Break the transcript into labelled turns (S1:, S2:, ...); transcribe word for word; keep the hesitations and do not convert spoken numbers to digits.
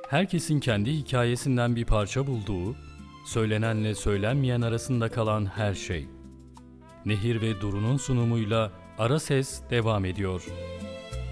S1: Herkesin kendi hikayesinden bir parça bulduğu, söylenenle söylenmeyen arasında kalan her şey. Nehir ve Duru'nun sunumuyla Ara Ses devam ediyor.